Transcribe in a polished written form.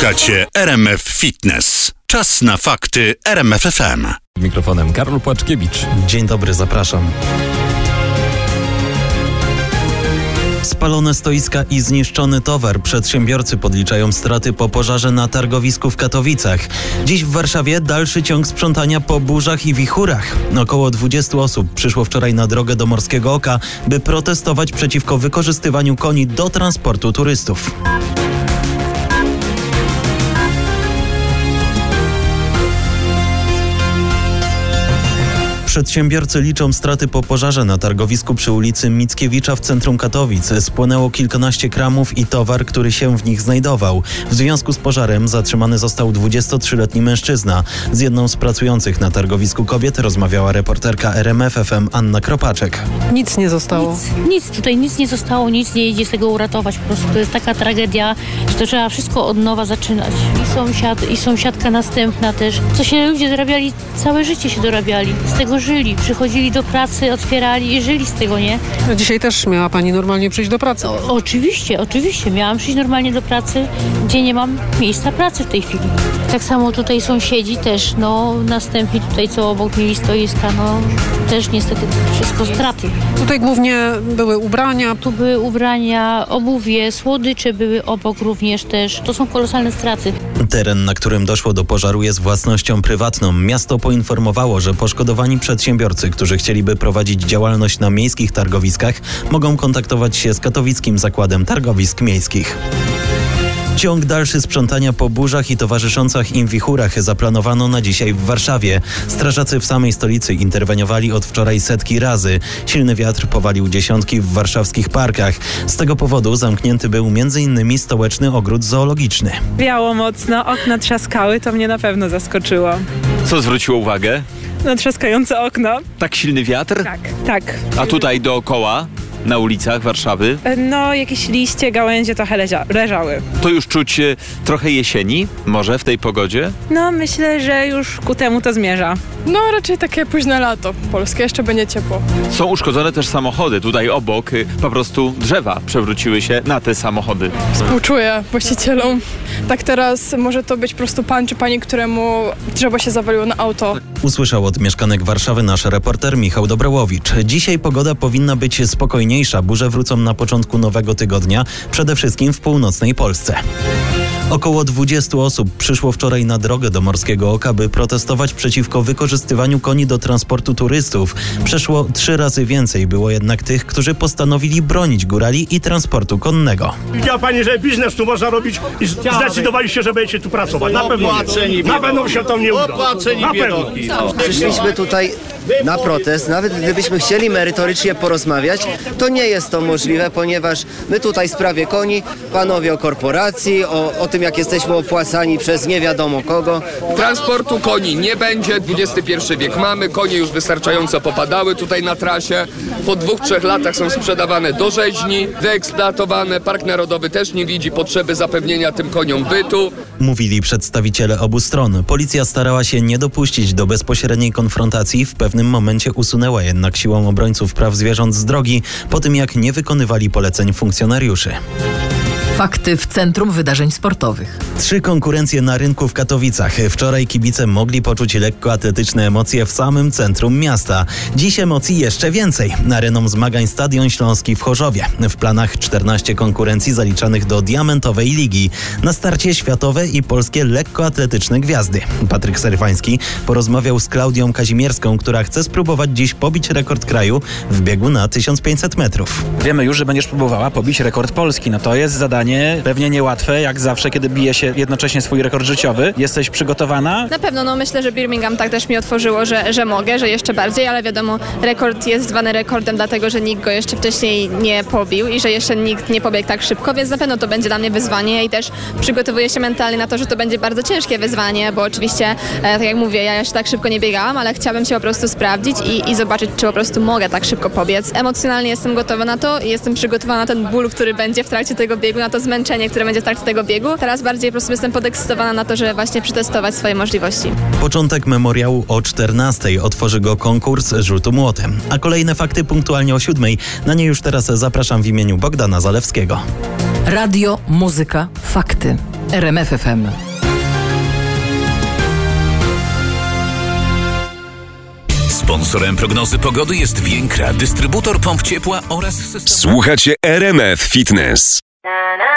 Słuchacie RMF Fitness. Czas na fakty RMF FM. Mikrofonem Karol Płaczkiewicz. Dzień dobry, zapraszam. Spalone stoiska i zniszczony towar. Przedsiębiorcy podliczają straty po pożarze na targowisku w Katowicach. Dziś w Warszawie dalszy ciąg sprzątania po burzach i wichurach. Około 20 osób przyszło wczoraj na drogę do Morskiego Oka, by protestować przeciwko wykorzystywaniu koni do transportu turystów. Przedsiębiorcy liczą straty po pożarze na targowisku przy ulicy Mickiewicza w centrum Katowic. Spłonęło kilkanaście kramów i towar, który się w nich znajdował. W związku z pożarem zatrzymany został 23-letni mężczyzna. Z jedną z pracujących na targowisku kobiet rozmawiała reporterka RMF FM Anna Kropaczek. Nic nie zostało. Nic nie zostało, nic nie idzie z tego uratować. Po prostu to jest taka tragedia, że to trzeba wszystko od nowa zaczynać. I sąsiadka następna też. Co się ludzie dorabiali, całe życie się dorabiali. Z tego żyli, przychodzili do pracy, otwierali i żyli z tego, nie? A dzisiaj też miała pani normalnie przyjść do pracy? Oczywiście. Miałam przyjść normalnie do pracy, gdzie nie mam miejsca pracy w tej chwili. Tak samo tutaj sąsiedzi też, następni tutaj, co obok mieli stoiska, też niestety wszystko straty. Tutaj głównie były ubrania. Tu były ubrania, obuwie, słodycze były obok również też. To są kolosalne straty. Teren, na którym doszło do pożaru, jest własnością prywatną. Miasto poinformowało, że poszkodowani przedsiębiorcy, którzy chcieliby prowadzić działalność na miejskich targowiskach, mogą kontaktować się z Katowickim Zakładem Targowisk Miejskich. Ciąg dalszy sprzątania po burzach i towarzyszących im wichurach zaplanowano na dzisiaj w Warszawie. Strażacy w samej stolicy interweniowali od wczoraj setki razy. Silny wiatr powalił dziesiątki w warszawskich parkach. Z tego powodu zamknięty był m.in. stołeczny ogród zoologiczny. Wiało mocno, okna trzaskały, to mnie na pewno zaskoczyło. Co zwróciło uwagę? Trzaskające okno. Tak silny wiatr? Tak. A tutaj dookoła, na ulicach Warszawy? Jakieś liście, gałęzie trochę leżały. To już czuć trochę jesieni, może w tej pogodzie? Myślę, że już ku temu to zmierza. Raczej takie późne lato. Polskie jeszcze będzie ciepło. Są uszkodzone też samochody. Tutaj obok po prostu drzewa przewróciły się na te samochody. Współczuję właścicielom. Tak teraz może to być po prostu pan czy pani, któremu drzewo się zawaliło na auto. Usłyszał od mieszkanek Warszawy nasz reporter Michał Dobrołowicz. Dzisiaj pogoda powinna być spokojniejsza. Burze wrócą na początku nowego tygodnia, przede wszystkim w północnej Polsce. Około 20 osób przyszło wczoraj na drogę do Morskiego Oka, by protestować przeciwko wykorzystywaniu koni do transportu turystów. Przeszło 3 razy więcej było jednak tych, którzy postanowili bronić górali i transportu konnego. Widziała pani, że biznes tu można robić i zdecydowaliście, że będziecie tu pracować. Na pewno się to nie uda. Na pewno. Przyszliśmy tutaj na protest. Nawet gdybyśmy chcieli merytorycznie porozmawiać, to nie jest to możliwe, ponieważ my tutaj w sprawie koni, panowie o korporacji, o tym, jak jesteśmy opłacani przez nie wiadomo kogo. Transportu koni nie będzie, XXI wiek mamy, konie już wystarczająco popadały tutaj na trasie. Po 2-3 latach są sprzedawane do rzeźni, wyeksploatowane. Park Narodowy też nie widzi potrzeby zapewnienia tym koniom bytu. Mówili przedstawiciele obu stron. Policja starała się nie dopuścić do bezpośredniej konfrontacji, w pewnym momencie usunęła jednak siłą obrońców praw zwierząt z drogi, po tym jak nie wykonywali poleceń funkcjonariuszy. Fakty w Centrum Wydarzeń Sportowych. 3 konkurencje na rynku w Katowicach. Wczoraj kibice mogli poczuć lekkoatletyczne emocje w samym centrum miasta. Dziś emocji jeszcze więcej. Areną zmagań Stadion Śląski w Chorzowie. W planach 14 konkurencji zaliczanych do Diamentowej Ligi. Na starcie światowe i polskie lekkoatletyczne gwiazdy. Patryk Serwański porozmawiał z Klaudią Kazimierską, która chce spróbować dziś pobić rekord kraju w biegu na 1500 metrów. Wiemy już, że będziesz próbowała pobić rekord polski. To jest zadanie pewnie niełatwe, jak zawsze, kiedy bije się jednocześnie swój rekord życiowy. Jesteś przygotowana? Na pewno, myślę, że Birmingham tak też mi otworzyło, że mogę, że jeszcze bardziej, ale wiadomo, rekord jest zwany rekordem, dlatego, że nikt go jeszcze wcześniej nie pobił i że jeszcze nikt nie pobiegł tak szybko, więc na pewno to będzie dla mnie wyzwanie i też przygotowuję się mentalnie na to, że to będzie bardzo ciężkie wyzwanie, bo oczywiście, tak jak mówię, ja jeszcze tak szybko nie biegałam, ale chciałabym się po prostu sprawdzić i zobaczyć, czy po prostu mogę tak szybko pobiec. Emocjonalnie jestem gotowa na to i jestem przygotowana na ten ból, który będzie w trakcie tego biegu, na to zmęczenie, które będzie w trakcie tego biegu. Teraz bardziej po prostu jestem podekscytowana na to, żeby właśnie przetestować swoje możliwości. Początek memoriału o 14:00. Otworzy go konkurs rzutu młotem. A kolejne fakty punktualnie o 7:00. Na nie już teraz zapraszam w imieniu Bogdana Zalewskiego. Radio, muzyka, fakty. RMF FM. Sponsorem prognozy pogody jest Więkra, dystrybutor pomp ciepła oraz system... Słuchacie RMF Fitness.